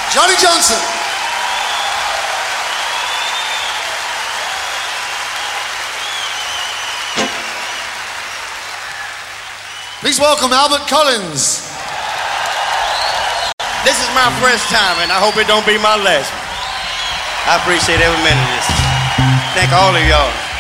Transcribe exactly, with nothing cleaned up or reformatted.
Johnny Johnson. Please welcome Albert Collins. This is my first time, and I hope it don't be my last. I appreciate every minute of this. Thank all of y'all.